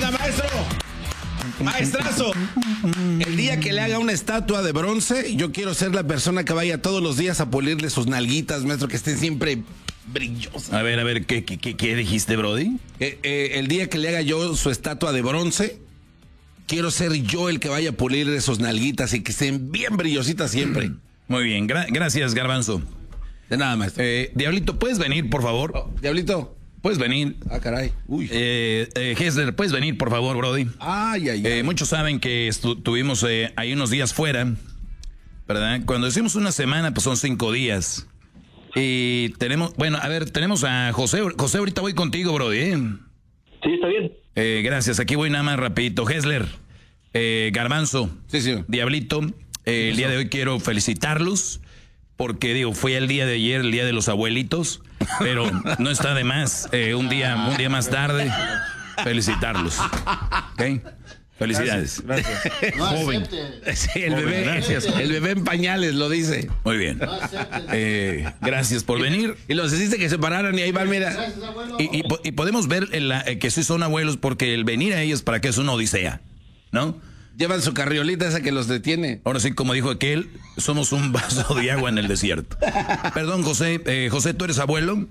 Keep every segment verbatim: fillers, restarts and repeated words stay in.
Venga, maestro. Maestrazo, el día que le haga una estatua de bronce, yo quiero ser la persona que vaya todos los días a pulirle sus nalguitas, maestro, que estén siempre brillosas. A ver, a ver, ¿qué, qué, qué dijiste, Brody? Eh, eh, el día que le haga yo su estatua de bronce, quiero ser yo el que vaya a pulirle sus nalguitas y que estén bien brillositas siempre. Muy bien, gra- gracias, Garbanzo. De nada, maestro. Eh, Diablito, ¿puedes venir, por favor? Oh, Diablito. ¿Puedes venir? Ah, caray. Uy. Eh, eh, Hessler, ¿puedes venir, por favor, Brody? Ay, ay, ay. Eh, muchos saben que estu- tuvimos eh, ahí unos días fuera, ¿verdad? Cuando decimos una semana, pues son cinco días. Y tenemos, bueno, a ver, tenemos a José. José, ahorita voy contigo, Brody. ¿eh? Sí, está bien. Eh, gracias, aquí voy nada más rapidito. Hessler, eh, Garbanzo, Sí, sí. Diablito, eh, el día de hoy quiero felicitarlos. Porque, digo, fue el día de ayer, el día de los abuelitos, pero no está de más, eh, un día un día más tarde, felicitarlos. ¿Ok? Felicidades. Gracias. No Joven. acepte. Sí, el Joven, bebé, gracias. el bebé en pañales lo dice. Muy bien. No acepte. Eh, gracias por venir. Y los hiciste que se pararan y ahí van, mira. Gracias, abuelo. Y, y po- y podemos ver en la- eh, que sí son abuelos porque el venir a ellos para que es una odisea, ¿no? Llevan su carriolita esa que los detiene. Ahora sí, como dijo aquel, somos un vaso de agua en el desierto. Perdón, José. Eh, José, ¿tú eres abuelo?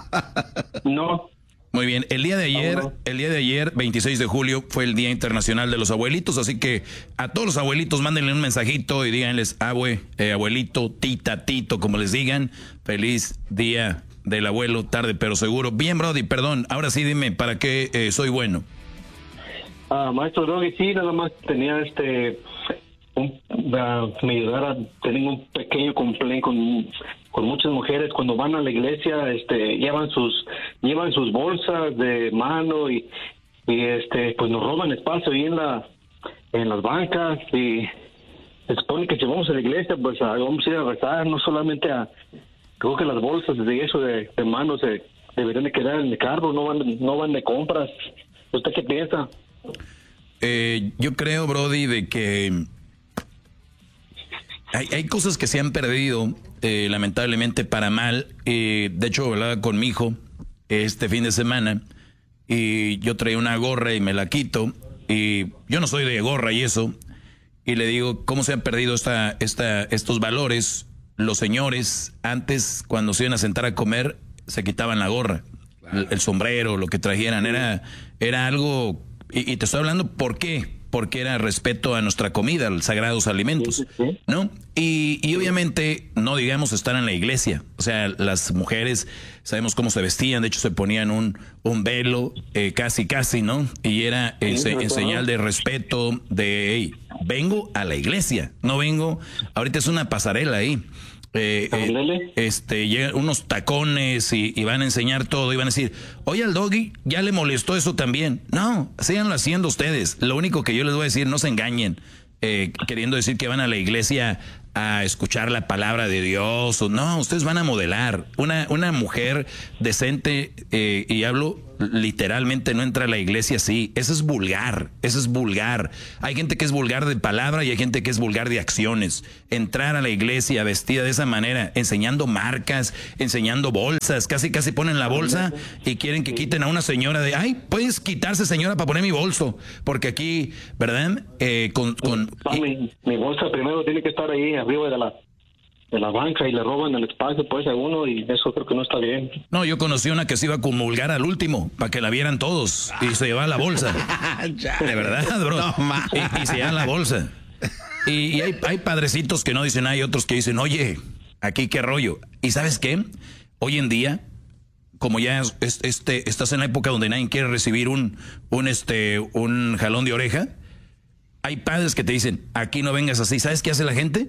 No. Muy bien, el día de ayer, Vámonos. el día de ayer, veintiséis de julio, fue el Día Internacional de los Abuelitos, así que a todos los abuelitos mándenle un mensajito y díganles, abue, eh, abuelito, tita, tito, como les digan, feliz Día del Abuelo, tarde pero seguro. Bien, Brody, perdón, ahora sí dime, ¿para qué eh, soy bueno? Ah, maestro Doggy, sí, nada más tenía este. Un, ah, me ayudara, tengo un pequeño complaint con, con muchas mujeres cuando van a la iglesia, este, llevan sus llevan sus bolsas de mano y, y este, pues nos roban espacio ahí en la en las bancas y se supone que si vamos a la iglesia, pues ah, vamos a ir a rezar, no solamente a, creo que las bolsas de eso de, de mano se deberían de quedar en el carro, no van no van de compras. ¿Usted qué piensa? Eh, yo creo, Brody, de que hay, hay cosas que se han perdido, eh, lamentablemente para mal. Eh, de hecho, hablaba con mi hijo este fin de semana y yo traía una gorra y me la quito. Y yo no soy de gorra y eso. Y le digo, ¿cómo se han perdido esta, esta, estos valores? Los señores, antes, cuando se iban a sentar a comer, se quitaban la gorra, el, el sombrero, lo que trajeran. Era, era algo... Y, y te estoy hablando, ¿por qué? Porque era respeto a nuestra comida, a los sagrados alimentos, Sí, sí, sí. ¿no? Y, y obviamente, no digamos estar en la iglesia. O sea, las mujeres, sabemos cómo se vestían, de hecho se ponían un, un velo, eh, casi, casi, ¿no? Y era en, Sí, en ¿verdad? señal de respeto, de, hey, vengo a la iglesia, no vengo, ahorita es una pasarela ahí. Eh, eh, Ándale. este, llegan unos tacones y, y van a enseñar todo y van a decir, oye, al doggy ya le molestó eso también. No, síganlo haciendo ustedes. Lo único que yo les voy a decir, no se engañen, eh, queriendo decir que van a la iglesia a escuchar la palabra de Dios. O, no, ustedes van a modelar. Una, una mujer decente, eh, y hablo literalmente, no entra a la iglesia así. Eso es vulgar, eso es vulgar. Hay gente que es vulgar de palabra y hay gente que es vulgar de acciones. Entrar a la iglesia vestida de esa manera, enseñando marcas, enseñando bolsas, casi casi ponen la bolsa y quieren que quiten a una señora de, ay, puedes quitarse, señora, para poner mi bolso, porque aquí, ¿verdad? Eh, con, con Ah, mi, mi bolsa primero tiene que estar ahí arriba de la de la banca y le roban el espacio pues a uno y eso creo que no está bien. No, yo conocí una que se iba a comulgar al último, para que la vieran todos, y se llevaba la bolsa. De verdad, bro. No, ma. y, y se llevan la bolsa. Y, y hay, hay padrecitos que no dicen, hay otros que dicen, oye, aquí qué rollo. ¿Y sabes qué? Hoy en día, como ya es- es- este, estás en la época donde nadie quiere recibir un, un, este, un jalón de oreja, hay padres que te dicen, aquí no vengas así. ¿Sabes qué hace la gente?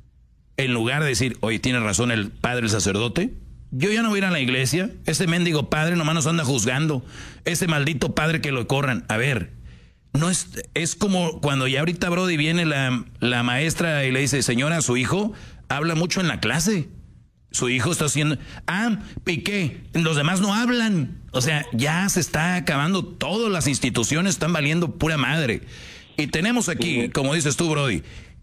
En lugar de decir, oye, tiene razón el padre, el sacerdote, yo ya no voy a ir a la iglesia, ese mendigo padre nomás nos anda juzgando, ese maldito padre que lo corran. A ver, no es, es como cuando ya ahorita, Brody, viene la, la maestra y le dice, señora, su hijo habla mucho en la clase. Su hijo está haciendo, ah, ¿y qué? Los demás no hablan. O sea, ya se está acabando, todas las instituciones están valiendo pura madre. Y tenemos aquí, como dices tú, Brody,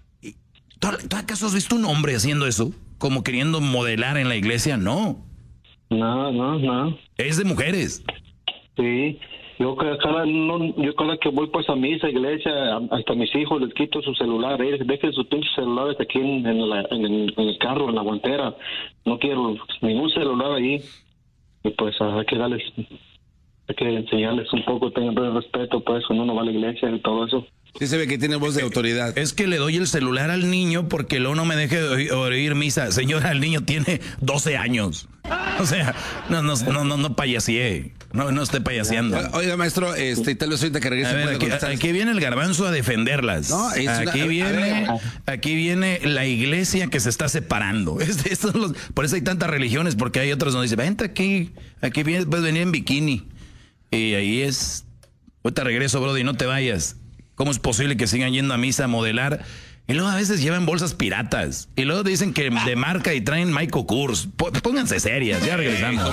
¿tú, tú acaso has visto un hombre haciendo eso? Como queriendo modelar en la iglesia. No, No, no, no. es de mujeres. Sí. Yo cada, cada, no, yo cada que voy pues a misa, iglesia, hasta mis hijos les quito su celular, eh, dejen sus pinches celulares aquí en, en, la, en, el, en el carro, en la guantera. No quiero ningún celular ahí. Y pues hay que darles, hay que enseñarles un poco, tengan respeto pues cuando uno va a la iglesia y todo eso. Sí se ve que tiene voz de autoridad. Es que le doy el celular al niño porque luego no me deje oír, oír misa. Señora, el niño tiene doce años. O sea, no, no, no, no, no payasee. No, no esté payaseando. Oiga, maestro, este, tal vez ahorita que regrese. A ver, aquí, aquí viene el garbanzo a defenderlas. No, es aquí una, viene, aquí viene la iglesia que se está separando. Este, estos los, por eso hay tantas religiones, porque hay otros donde dicen, vente aquí, aquí vienes, puedes venir en bikini. Y ahí es, ahorita regreso, brody, no te vayas. ¿Cómo es posible que sigan yendo a misa a modelar? Y luego a veces llevan bolsas piratas. Y luego dicen que de marca y traen Michael Kors. Pónganse serias, ya regresamos.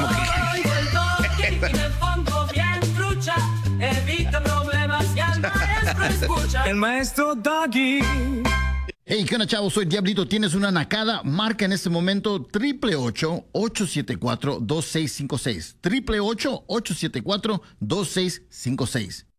El maestro Doggy. Hey, ¿qué onda, chavos? Soy Diablito. ¿Tienes una nacada? Marca en este momento triple ocho, ocho siete cuatro, dos seis cinco seis. Triple ocho, ocho siete cuatro, dos seis cinco seis.